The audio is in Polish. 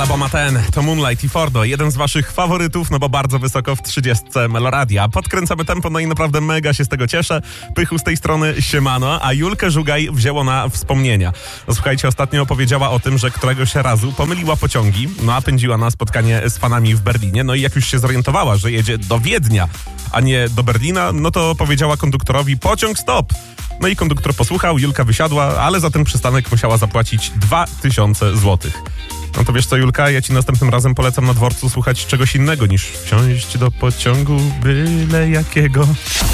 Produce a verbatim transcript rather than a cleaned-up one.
Boma ten, to Moonlight i Fordo, jeden z waszych faworytów, no bo bardzo wysoko w trzydziestce Meloradia. Podkręcamy tempo, no i naprawdę mega się z tego cieszę. Pychu z tej strony, siemano, a Julkę Żugaj wzięło na wspomnienia. No słuchajcie, ostatnio opowiedziała o tym, że któregoś razu pomyliła pociągi, no a pędziła na spotkanie z fanami w Berlinie, no i jak już się zorientowała, że jedzie do Wiednia, a nie do Berlina, no to powiedziała konduktorowi: pociąg stop! No i konduktor posłuchał, Julka wysiadła, ale za ten przystanek musiała zapłacić dwa tysiące złotych. No to wiesz co, Julka, ja ci następnym razem polecam na dworcu słuchać czegoś innego niż wsiąść do pociągu byle jakiego.